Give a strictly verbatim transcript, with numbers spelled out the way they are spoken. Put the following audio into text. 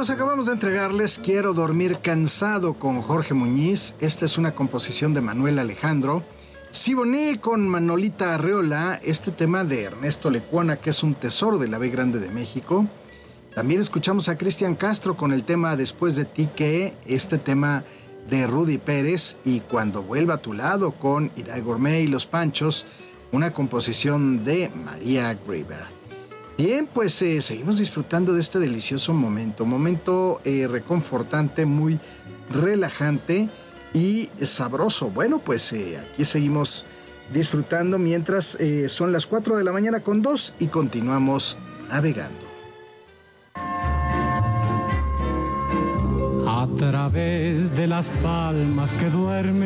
amigos, acabamos de entregarles Quiero dormir cansado con Jorge Muñiz. Esta es una composición de Manuel Alejandro. Siboney con Manolita Arreola, este tema de Ernesto Lecuona, que es un tesoro de la B Grande de México. También escuchamos a Cristian Castro con el tema Después de ti que, este tema de Rudy Pérez, y Cuando vuelva a tu lado con Irai Gourmet y Los Panchos, una composición de María Grieber. Bien, pues eh, seguimos disfrutando de este delicioso momento, momento eh, reconfortante, muy relajante y sabroso. Bueno, pues eh, aquí seguimos disfrutando mientras eh, son las cuatro de la mañana con dos y continuamos navegando. A través de las palmas que duermen